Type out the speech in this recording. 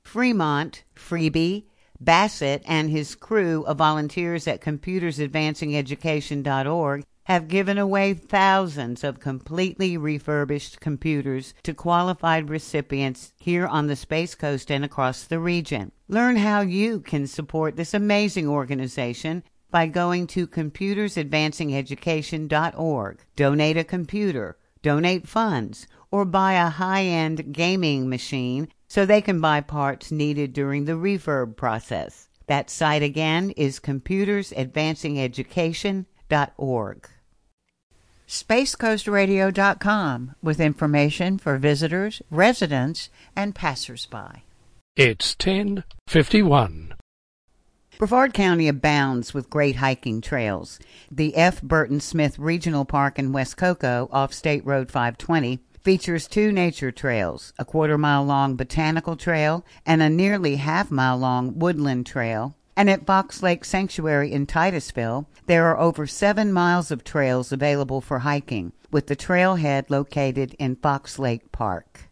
Fremont, Freebie, Bassett, and his crew of volunteers at computersadvancingeducation.org have given away thousands of completely refurbished computers to qualified recipients here on the Space Coast and across the region. Learn how you can support this amazing organization by going to computersadvancingeducation.org. Donate a computer, donate funds, or buy a high-end gaming machine so they can buy parts needed during the refurb process. That site again is computersadvancingeducation.org. SpaceCoastRadio.com with information for visitors, residents, and passersby. It's 10:51. Brevard County abounds with great hiking trails. The F. Burton Smith Regional Park in West Cocoa off State Road 520 features 2 nature trails, a quarter-mile-long botanical trail and a nearly half-mile-long woodland trail. And at Fox Lake Sanctuary in Titusville, there are over 7 miles of trails available for hiking, with the trailhead located in Fox Lake Park.